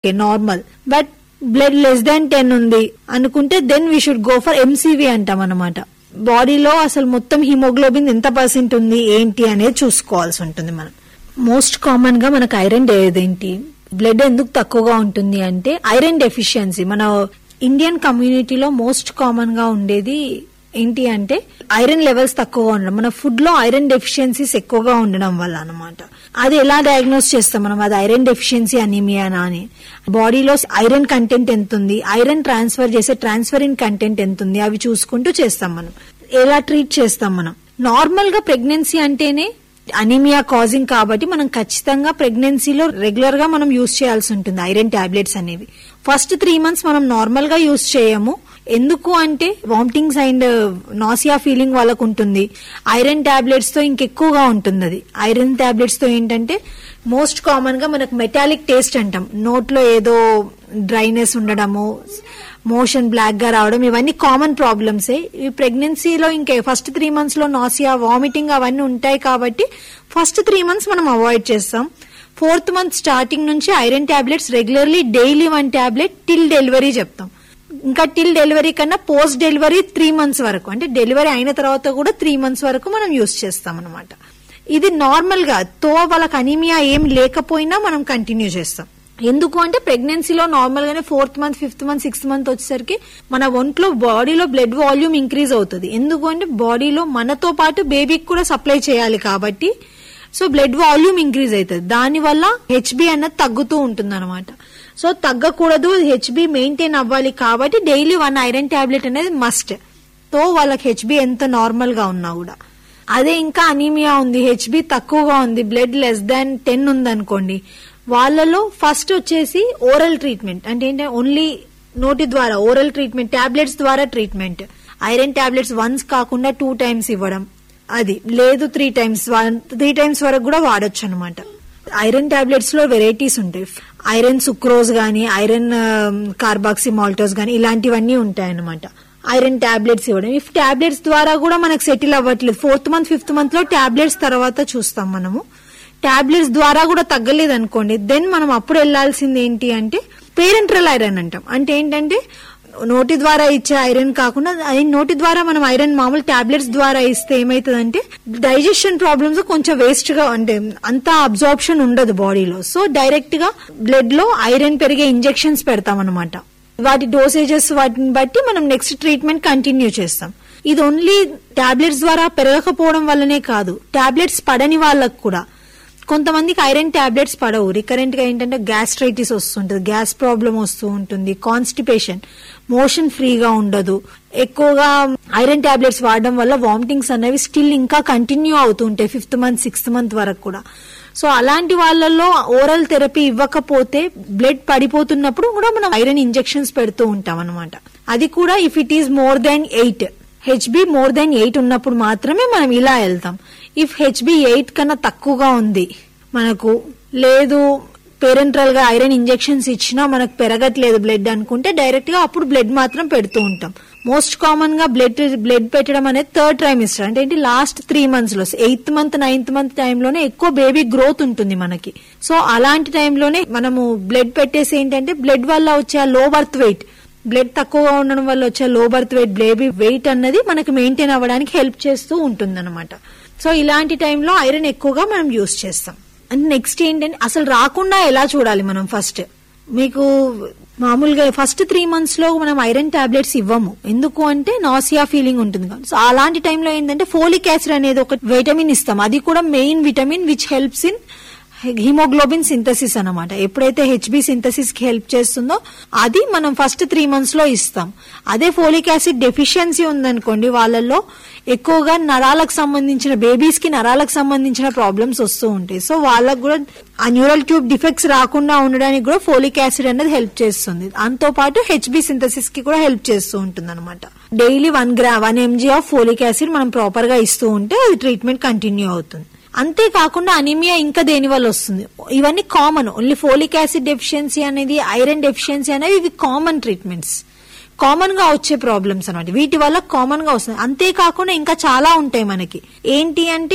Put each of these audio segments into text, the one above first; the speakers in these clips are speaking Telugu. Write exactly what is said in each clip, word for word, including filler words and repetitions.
Normal, but blood less than ten ఉంది అనుకుంటే then we should go for MCV అంటాం అనమాట. బాడీలో అసలు మొత్తం హిమోగ్లోబిన్ ఎంత పర్సెంట్ ఉంది ఏంటి అనేది చూసుకోవాల్సి ఉంటుంది మనం. మోస్ట్ కామన్ గా మనకు ఐరన్ ఏంటి, బ్లడ్ ఎందుకు తక్కువగా ఉంటుంది అంటే ఐరన్ డెఫిషియన్సీ. మన ఇండియన్ కమ్యూనిటీలో మోస్ట్ కామన్ గా ఉండేది ఏంటి అంటే ఐరన్ లెవెల్స్ తక్కువగా ఉండడం, మన ఫుడ్ లో ఐరన్ డెఫిషియన్సీస్ ఎక్కువగా ఉండడం వల్ల అనమాట. అది ఎలా డయాగ్నోస్ చేస్తాం మనం, అది ఐరన్ డెఫిషియన్సీ అనీమియానా అని. బాడీలో ఐరన్ కంటెంట్ ఎంత ఉంది, ఐరన్ ట్రాన్స్ఫర్ చేసే ట్రాన్స్ఫరిన్ కంటెంట్ ఎంత ఉంది, అవి చూసుకుంటూ చేస్తాం మనం. ఎలా ట్రీట్ చేస్తాం మనం, నార్మల్ గా ప్రెగ్నెన్సీ అంటేనే అనీమియా కాజింగ్ కాబట్టి మనం ఖచ్చితంగా ప్రెగ్నెన్సీలో రెగ్యులర్ గా మనం యూజ్ చేయాల్సి ఉంటుంది ఐరన్ టాబ్లెట్స్ అనేవి. ఫస్ట్ త్రీ మంత్స్ మనం నార్మల్ గా యూజ్ చేయము. ఎందుకు అంటే వామిటింగ్స్ అండ్ నాసియా ఫీలింగ్ వాళ్ళకు ఉంటుంది. ఐరన్ టాబ్లెట్స్ తో ఇంకెక్కువగా ఉంటుంది. అది ఐరన్ టాబ్లెట్స్ తో ఏంటంటే మోస్ట్ కామన్ గా మనకు మెటాలిక్ టేస్ట్ అంటాం, నోట్లో ఏదో డ్రైనెస్ ఉండడము, మోషన్ బ్లాక్ గా రావడం, ఇవన్నీ కామన్ ప్రాబ్లమ్సే. ఈ ప్రెగ్నెన్సీలో ఇంకే ఫస్ట్ త్రీ మంత్స్ లో నాసియా వామిటింగ్ అవన్నీ ఉంటాయి కాబట్టి ఫస్ట్ త్రీ మంత్స్ మనం అవాయిడ్ చేస్తాం. ఫోర్త్ మంత్ స్టార్టింగ్ నుంచి iron tablets regularly daily one tablet till delivery చెప్తాం. ఇంకా టిల్ డెలివరీ కన్నా పోస్ట్ డెలివరీ త్రీ మంత్స్ వరకు, అంటే డెలివరీ అయిన తర్వాత కూడా త్రీ మంత్స్ వరకు మనం యూజ్ చేస్తాం అనమాట. ఇది నార్మల్ గా తో వాళ్ళకి అనీమియా ఏం లేకపోయినా మనం కంటిన్యూ చేస్తాం. ఎందుకు అంటే ప్రెగ్నెన్సీలో నార్మల్ గానే fourth month fifth month sixth month వచ్చేసరికి మన ఒంట్లో బాడీలో బ్లడ్ వాల్యూమ్ ఇంక్రీజ్ అవుతుంది. ఎందుకు అంటే బాడీలో మనతో పాటు బేబీకి కూడా సప్లై చేయాలి కాబట్టి సో బ్లడ్ వాల్యూమ్ ఇంక్రీజ్ అవుతుంది. దానివల్ల హెచ్బి అన్నది తగ్గుతూ ఉంటుంది అనమాట. సో తగ్గకూడదు, హెచ్బి మెయింటైన్ అవ్వాలి కాబట్టి డైలీ వన్ ఐరన్ టాబ్లెట్ అనేది మస్ట్. తో వాళ్ళకి హెచ్బి ఎంత నార్మల్ గా ఉన్నా కూడా. అదే ఇంకా అనీమియా ఉంది, హెచ్బి తక్కువగా ఉంది, బ్లడ్ లెస్ దాన్ టెన్ ఉంది అనుకోండి, వాళ్ళలో ఫస్ట్ వచ్చేసి ఓరల్ ట్రీట్మెంట్, అంటే ఏంటంటే ఓన్లీ నోటి ద్వారా ఓరల్ ట్రీట్మెంట్, టాబ్లెట్స్ ద్వారా ట్రీట్మెంట్. ఐరన్ టాబ్లెట్స్ వన్స్ కాకుండా టూ టైమ్స్ ఇవ్వడం, అది లేదు త్రీ టైమ్స్ త్రీ టైమ్స్ వరకు కూడా వాడొచ్చు అనమాట. ఐరన్ టాబ్లెట్స్ లో వెరైటీస్ ఉంటాయి. ఐరన్ సుక్రోజ్ గానీ, ఐరన్ కార్బాక్సీ మాల్టోస్ గానీ ఇలాంటివన్నీ ఉంటాయి అనమాట. ఐరన్ టాబ్లెట్స్ ఇవ్వడం, ఇఫ్ టాబ్లెట్స్ ద్వారా కూడా మనకు సెటిల్ అవ్వట్లేదు, ఫోర్త్ మంత్ ఫిఫ్త్ మంత్ లో టాబ్లెట్స్ తర్వాత చూస్తాం మనము. టాబ్లెట్స్ ద్వారా కూడా తగ్గలేదు అనుకోండి, దెన్ మనం అప్పుడు వెళ్లాల్సింది ఏంటి అంటే పేరెంట్రల్ ఐరన్ అంటాం. అంటే ఏంటంటే నోటి ద్వారా ఇచ్చే ఐరన్ కాకుండా నోటి ద్వారా మనం ఐరన్ మామూలు టాబ్లెట్స్ ద్వారా ఇస్తే ఏమైతుందంటే డైజెషన్ ప్రాబ్లమ్స్ కొంచెం వేస్ట్ గా, అంటే అంత అబ్జార్ప్షన్ ఉండదు బాడీలో. సో డైరెక్ట్ గా బ్లడ్ లో ఐరన్ పెరిగే ఇంజెక్షన్స్ పెడతాం అనమాట. వాటి డోసేజెస్ వాటిని బట్టి మనం నెక్స్ట్ ట్రీట్మెంట్ కంటిన్యూ చేస్తాం. ఇది ఓన్లీ టాబ్లెట్స్ ద్వారా పెరగకపోవడం వల్లనే కాదు, టాబ్లెట్స్ పడని వాళ్ళకు కూడా కొంతమందికి ఐరన్ టాబ్లెట్స్ పడవు. రికరెంట్ గా ఏంటంటే గ్యాస్ట్రైటిస్ వస్తుంటది, గ్యాస్ ప్రాబ్లం వస్తూ ఉంటుంది, కాన్స్టిపేషన్, మోషన్ ఫ్రీగా ఉండదు. ఎక్కువగా ఐరన్ టాబ్లెట్స్ వాడడం వల్ల వామిటింగ్స్ అనేవి స్టిల్ ఇంకా కంటిన్యూ అవుతూ ఉంటాయి ఫిఫ్త్ మంత్ సిక్స్త్ మంత్ వరకు కూడా. సో అలాంటి వాళ్ళల్లో ఓరల్ థెరపీ ఇవ్వకపోతే బ్లడ్ పడిపోతున్నప్పుడు కూడా మనం ఐరన్ ఇంజెక్షన్స్ పెడుతూ ఉంటాం అనమాట. అది కూడా if it is more than eight, HB more than eight ఉన్నప్పుడు మాత్రమే మనం ఇలా వెళ్తాం. ఇఫ్ హెచ్బి ఎయిట్ కన్నా తక్కువగా ఉంది మనకు, లేదు పేరెంట్రల్ గా ఐరన్ ఇంజెక్షన్స్ ఇచ్చినా మనకు పెరగట్లేదు బ్లడ్ అనుకుంటే డైరెక్ట్ గా అప్పుడు బ్లడ్ మాత్రం పెడుతూ ఉంటాం. మోస్ట్ కామన్ గా బ్లడ్ బ్లడ్ పెట్టడం అనేది థర్డ్ ట్రైమిస్టర్, అంటే ఏంటి లాస్ట్ త్రీ మంత్స్ లో, ఎయిత్ మంత్ నైన్త్ మంత్ టైంలోనే ఎక్కువ బేబీ గ్రోత్ ఉంటుంది మనకి. సో అలాంటి టైంలోనే మనము బ్లడ్ పెట్టేసి ఏంటంటే బ్లడ్ వల్ల వచ్చే లో బర్త్ వెయిట్, బ్లడ్ తక్కువగా ఉండడం వల్ల వచ్చే low birth weight, baby wait అన్నది మనకి మెయింటైన్ అవ్వడానికి హెల్ప్ చేస్తూ ఉంటుంది అనమాట. సో ఇలాంటి టైంలో ఐరన్ ఎక్కువగా మనం యూజ్ చేస్తాం. అండ్ నెక్స్ట్ ఏంటంటే అసలు రాకుండా ఎలా చూడాలి మనం. ఫస్ట్ మీకు మామూలుగా ఫస్ట్ త్రీ మంత్స్ లో మనం ఐరన్ టాబ్లెట్స్ ఇవ్వము, ఎందుకు అంటే నాసియా ఫీలింగ్ ఉంటుంది. సో అలాంటి టైంలో ఏంటంటే ఫోలిక్ యాసిడ్ అనేది ఒక విటమిన్ ఇస్తాం, అది కూడా main vitamin which helps in haemoglobin synthesis అనమాట. ఎప్పుడైతే హెచ్బి సింథసిస్ కి హెల్ప్ చేస్తుందో అది మనం ఫస్ట్ త్రీ మంత్స్ లో ఇస్తాం. అదే ఫోలిక్ యాసిడ్ డెఫిషియన్సీ ఉందనుకోండి, వాళ్ళల్లో ఎక్కువగా నరాలకు సంబంధించిన, బేబీస్ కి నరాలకు సంబంధించిన ప్రాబ్లమ్స్ వస్తూ ఉంటాయి. సో వాళ్ళకు కూడా ఆ న్యూరల్ ట్యూబ్ డిఫెక్ట్స్ రాకుండా ఉండడానికి కూడా ఫోలిక్ యాసిడ్ అనేది హెల్ప్ చేస్తుంది. దాంతో పాటు హెచ్బి సింథసిస్ కి కూడా హెల్ప్ చేస్తూ ఉంటుంది అనమాట. Daily one gram one MG of folic acid మనం ప్రాపర్ గా ఇస్తూ ఉంటే అది ట్రీట్మెంట్ కంటిన్యూ అవుతుంది. అంతేకాకుండా అనీమియా ఇంకా దేని వల్ల వస్తుంది, ఇవన్నీ common. Only folic acid deficiency అనేది, ఐరన్ డెఫిషియన్సీ అనేవి ఇవి కామన్ ట్రీట్మెంట్స్, కామన్ గా వచ్చే ప్రాబ్లమ్స్ అనమాట. వీటి వల్ల కామన్ గా వస్తుంది. అంతేకాకుండా ఇంకా చాలా ఉంటాయి మనకి. ఏంటి అంటే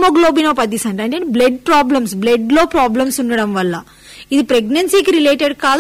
హిమోగ్లోబినోపతిస్ అంటే అంటే బ్లడ్ ప్రాబ్లమ్స్, బ్లడ్ లో ప్రాబ్లమ్స్ ఉండడం వల్ల. ఇది ప్రెగ్నెన్సీకి రిలేటెడ్ కాదు,